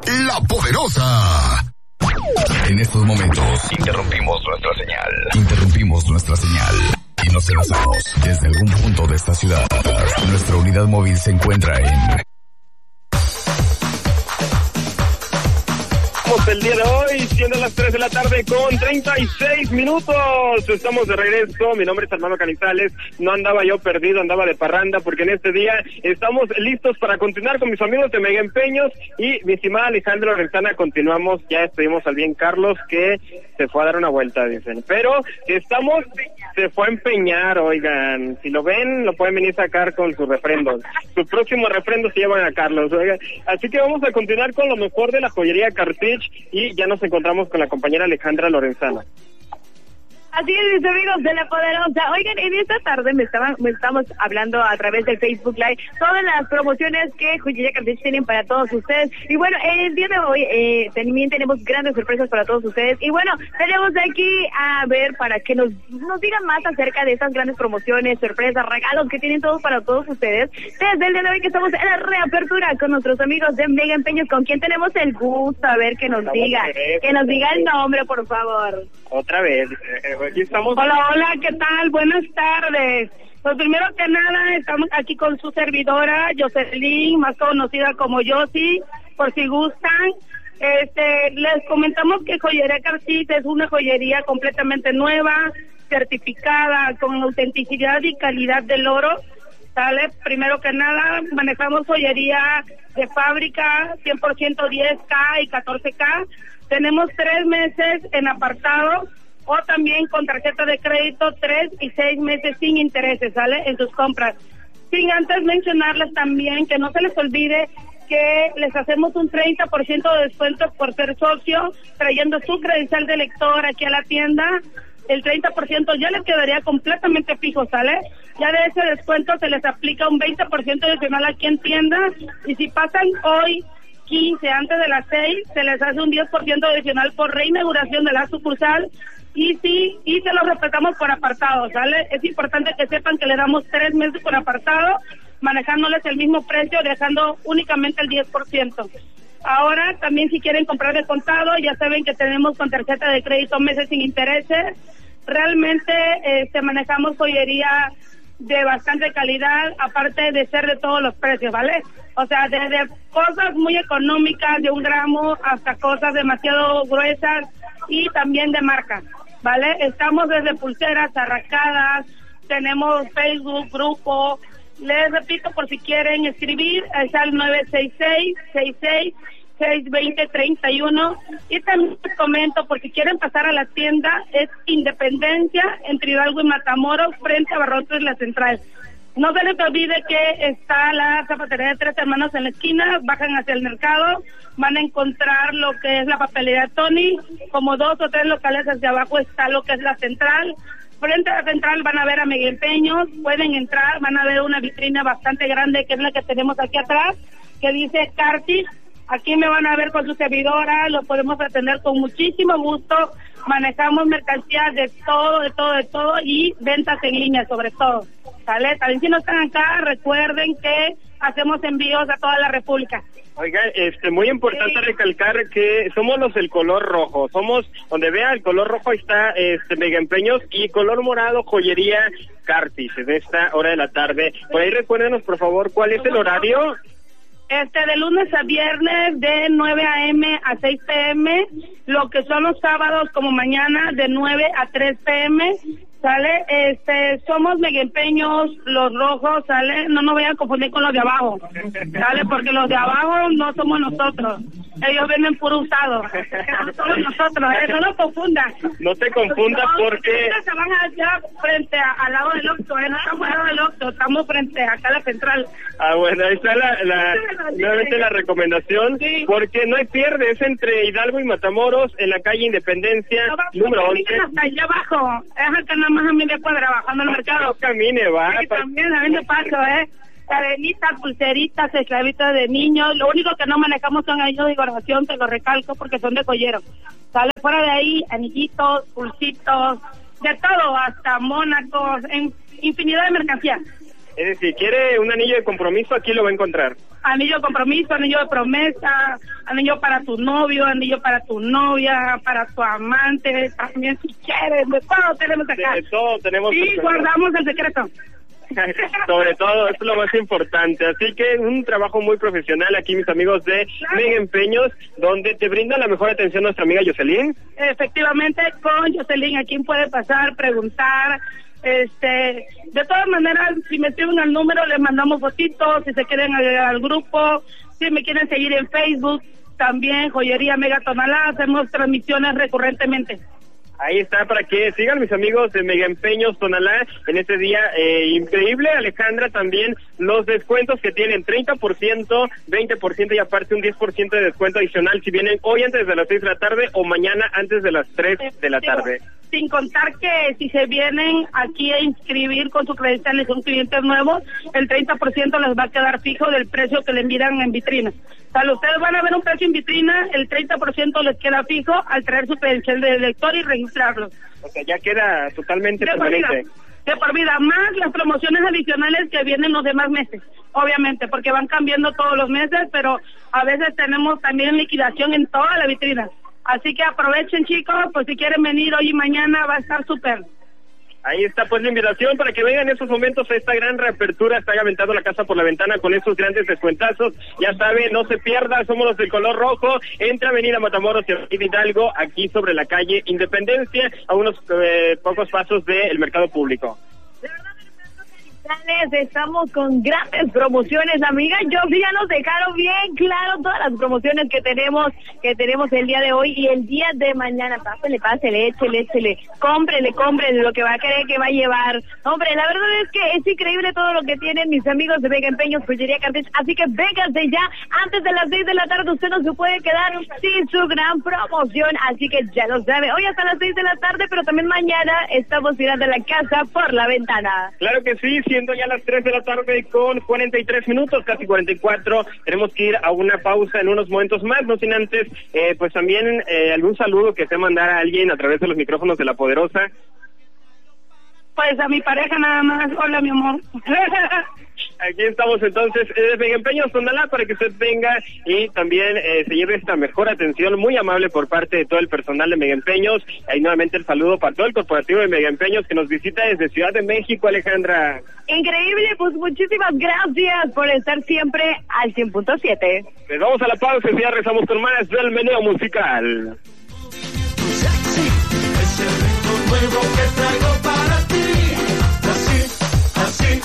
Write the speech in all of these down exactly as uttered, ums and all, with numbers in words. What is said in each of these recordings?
La Poderosa. En estos momentos interrumpimos nuestra señal. Interrumpimos nuestra señal. Y nos enlazamos desde algún punto de esta ciudad. Nuestra unidad móvil se encuentra en... El día de hoy, siendo las tres de la tarde con treinta y seis minutos. Estamos de regreso. Mi nombre es Armando Canizales. No andaba yo perdido, andaba de parranda, porque en este día estamos listos para continuar con mis amigos de Mega Empeños. Y mi estimada Alejandra Lorenzana, continuamos. Ya estuvimos al bien Carlos, que se fue a dar una vuelta, dicen. Pero estamos, se fue a empeñar, oigan. Si lo ven, lo pueden venir a sacar con sus refrendos. Su próximo refrendo se llevan a Carlos, oigan. Así que vamos a continuar con lo mejor de la joyería Cartich. Y ya nos encontramos con la compañera Alejandra Lorenzana. Así es, mis amigos de La Poderosa. Oigan, en esta tarde me estaban, me estamos hablando a través del Facebook Live todas las promociones que Joyería Cartich tienen para todos ustedes. Y bueno, el día de hoy eh, también tenemos grandes sorpresas para todos ustedes. Y bueno, tenemos aquí a ver para que nos, nos digan más acerca de estas grandes promociones, sorpresas, regalos que tienen todos para todos ustedes. Desde el día de hoy que estamos en la reapertura con nuestros amigos de Mega Empeños, con quien tenemos el gusto, a ver que nos estamos diga, que nos diga el nombre, por favor. Otra vez. Aquí estamos. Hola, hola, ¿qué tal? Buenas tardes. Pues primero que nada, estamos aquí con su servidora, Jocelyn, más conocida como Yossi, por si gustan. Este, les comentamos que Joyería Cartich es una joyería completamente nueva, certificada, con autenticidad y calidad del oro. ¿Sale? Primero que nada, manejamos joyería de fábrica, cien por ciento diez K y catorce K. Tenemos tres meses en apartado, o también con tarjeta de crédito, tres y seis meses sin intereses, ¿sale? En sus compras. Sin antes mencionarles también que no se les olvide que les hacemos un treinta por ciento de descuento por ser socio, trayendo su credencial de lector aquí a la tienda. El treinta por ciento ya les quedaría completamente fijo, ¿sale? Ya de ese descuento se les aplica un veinte por ciento adicional aquí en tienda, y si pasan hoy quince antes de las seis, se les hace un diez por ciento adicional por reinauguración de la sucursal. Y sí, y se los respetamos por apartado, ¿sale? Es importante que sepan que le damos tres meses por apartado, manejándoles el mismo precio, dejando únicamente el diez por ciento. Ahora, también si quieren comprar de contado, ya saben que tenemos con tarjeta de crédito meses sin intereses. Realmente este, manejamos joyería de bastante calidad, aparte de ser de todos los precios, ¿vale? O sea, desde cosas muy económicas de un gramo hasta cosas demasiado gruesas y también de marca, ¿vale? Estamos desde pulseras, arracadas, tenemos Facebook, grupo. Les repito, por si quieren escribir, es al nueve seis seis, seis seis, seis dos cero, tres uno. Y también les comento, por si quieren pasar a la tienda, es Independencia, entre Hidalgo y Matamoros, frente a Barrotes La Central. No se les olvide que está la zapatería de Tres Hermanos en la esquina, bajan hacia el mercado, van a encontrar lo que es la papelería Tony, como dos o tres locales hacia abajo está lo que es la central. Frente a la central van a ver a Mega Empeños, pueden entrar, van a ver una vitrina bastante grande que es la que tenemos aquí atrás, que dice Cartich. Aquí me van a ver con su servidora, lo podemos atender con muchísimo gusto, manejamos mercancías de todo, de todo, de todo, y ventas en línea sobre todo, ¿sale? También si no están acá, recuerden que hacemos envíos a toda la República. Oiga, este, muy importante sí. recalcar que somos los del color rojo, somos, donde vea el color rojo ahí está este, Mega Empeños, y color morado, Joyería Cartich, en esta hora de la tarde. Por ahí recuérdenos, por favor, ¿cuál es el horario? Este, de lunes a viernes de nueve a eme a seis pe eme, lo que son los sábados como mañana de nueve a tres pe eme, ¿sale? Este, somos Mega Empeños, los rojos, ¿sale? No nos vayan a confundir con los de abajo, ¿sale? Porque los de abajo no somos nosotros, ellos venden puro usado, no somos nosotros, ¿eh? No nos confundan. No te confundas no, porque... Se van allá frente a, al lado del Oxxo, ¿eh? No estamos al lado del Oxxo, estamos frente acá a la central. Ah, bueno, ahí está la, la, nuevamente la recomendación, sí. Porque no hay pierde, es entre Hidalgo y Matamoros, en la calle Independencia, no, número once. Hasta allá abajo, es acá nada más a media cuadra, bajando el mercado. No camine, va. Sí, también, a mí me paso, ¿eh? Cadenitas, pulseritas, esclavitas de niños. Lo único que no manejamos son anillos de decoración, te lo recalco, porque son de joyero. Sale fuera de ahí, anillitos, pulsitos, de todo, hasta mónacos, en infinidad de mercancías. Es decir, quiere un anillo de compromiso, aquí lo va a encontrar. Anillo de compromiso, anillo de promesa, anillo para tu novio, anillo para tu novia, para tu amante, también si quieres, de todo tenemos acá. De todo tenemos. Sí, guardamos el secreto. Sobre todo, es lo más importante. Así que un trabajo muy profesional aquí, mis amigos de claro. Mega Empeños, donde te brinda la mejor atención nuestra amiga Jocelyn. Efectivamente, con Jocelyn, a quien puede pasar, preguntar. Este, de todas maneras, si me escriben al número, les mandamos fotitos, si se quieren agregar al grupo, si me quieren seguir en Facebook, también Joyería Mega Tonalá, hacemos transmisiones recurrentemente. Ahí está, para que sigan mis amigos de Mega Empeños Tonalá en este día eh, increíble. Alejandra, también los descuentos que tienen treinta por ciento, veinte por ciento y aparte un diez por ciento de descuento adicional si vienen hoy antes de las seis de la tarde o mañana antes de las tres de la tarde. Sin contar que si se vienen aquí a inscribir con sus credenciales, son clientes nuevos, el treinta por ciento les va a quedar fijo del precio que le envían en vitrina. O sea, ustedes van a ver un precio en vitrina, el treinta por ciento les queda fijo al traer su credencial de lector y registrarlo. O sea, ya queda totalmente de permanente. Por vida, de por vida, más las promociones adicionales que vienen los demás meses, obviamente, porque van cambiando todos los meses, pero a veces tenemos también liquidación en toda la vitrina. Así que aprovechen, chicos, pues si quieren venir hoy y mañana va a estar súper. Ahí está pues la invitación para que vengan en estos momentos a esta gran reapertura. Está aventando la casa por la ventana con estos grandes descuentazos. Ya sabe, no se pierda, somos los del color rojo. Entra Avenida Matamoros y Avenida Hidalgo, aquí sobre la calle Independencia, a unos eh, pocos pasos del mercado público. Estamos con grandes promociones, amiga. Yo sí, ya nos dejaron bien claro todas las promociones que tenemos, que tenemos el día de hoy y el día de mañana. Pásele, pásele, échele, échele, cómprele, cómprele lo que va a querer que va a llevar. Hombre, la verdad es que es increíble todo lo que tienen mis amigos de Mega Empeños, Joyería Cartech, así que véngase ya, antes de las seis de la tarde usted no se puede quedar sin su gran promoción, así que ya lo sabe. Hoy hasta las seis de la tarde, pero también mañana estamos tirando la casa por la ventana. Claro que sí, siendo ya las tres de la tarde con cuarenta y tres minutos, casi cuarenta y cuatro, tenemos que ir a una pausa en unos momentos más, no sin antes, eh, pues también eh, algún saludo que se mandara a alguien a través de los micrófonos de La Poderosa. Pues a mi pareja nada más. Hola, mi amor. Aquí estamos entonces, eh, Mega Empeños Tonalá, para que usted venga y también eh, se lleve esta mejor atención muy amable por parte de todo el personal de Mega Empeños. Ahí nuevamente el saludo para todo el corporativo de Mega Empeños que nos visita desde Ciudad de México, Alejandra. Increíble, pues muchísimas gracias por estar siempre al cien punto siete. Les vamos a la pausa y ya rezamos con más del menú musical. Es el ritmo nuevo que traigo para ti. Así, así.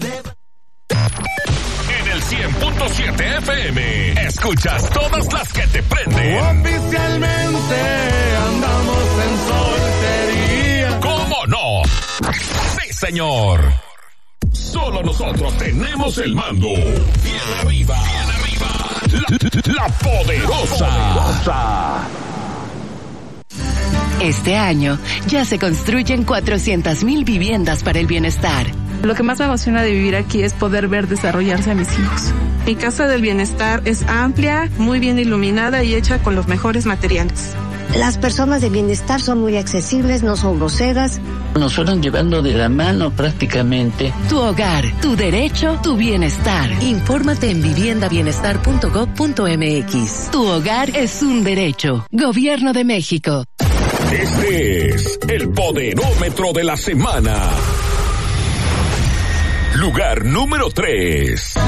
En el cien punto siete F M, escuchas todas las que te prenden. Oficialmente andamos en soltería. ¿Cómo no? Sí, señor. Solo nosotros tenemos el mando. Bien arriba, bien arriba. La, la poderosa. La poderosa. Este año ya se construyen cuatrocientas mil viviendas para el bienestar. Lo que más me emociona de vivir aquí es poder ver desarrollarse a mis hijos. Mi casa del bienestar es amplia, muy bien iluminada y hecha con los mejores materiales. Las personas de bienestar son muy accesibles, no son groseras. Nos fueron llevando de la mano prácticamente. Tu hogar, tu derecho, tu bienestar. Infórmate en vivienda bienestar punto gob punto eme equis. Tu hogar es un derecho. Gobierno de México. Este es el Poderómetro de la semana. Lugar número tres.